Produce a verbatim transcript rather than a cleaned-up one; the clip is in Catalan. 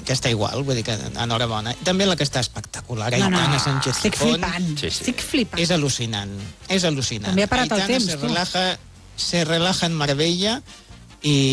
que està igual, vull dir que enhorabona. També la que està espectacular, No, no, Aitana Sánchez estic Gijón. flipant, Sí, sí. estic flipant. És al·lucinant, és al·lucinant. També ha parat el Aitana temps, se tu. relaja, se relaja en meravella i